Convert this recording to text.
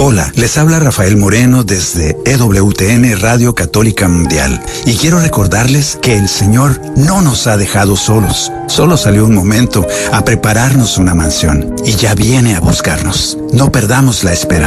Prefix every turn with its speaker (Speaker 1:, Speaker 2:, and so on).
Speaker 1: Hola, les habla Rafael Moreno desde EWTN Radio Católica Mundial y quiero recordarles que el Señor no nos ha dejado solos. Solo salió un momento a prepararnos una mansión y ya viene a buscarnos. No perdamos la esperanza.